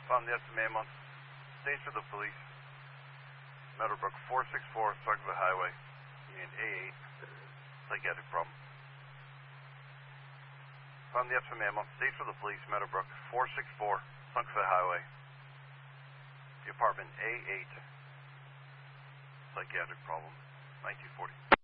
Found the SMA on stage for the police. Meadowbrook 464, Saukville Highway. Union A8. Psychiatric problem. Found the SMA on stage for the police. Meadowbrook 464, Saukville Highway. The apartment A8. Psychiatric problem. 1940.